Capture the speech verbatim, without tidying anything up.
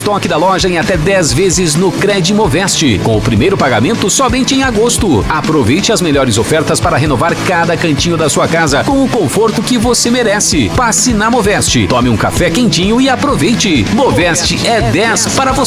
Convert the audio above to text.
Estoque da loja em até dez vezes no Cred Moveste, com o primeiro pagamento somente em agosto. Aproveite as melhores ofertas para renovar cada cantinho da sua casa com o conforto que você merece. Passe na Moveste, tome um café quentinho e aproveite. Moveste é dez para você.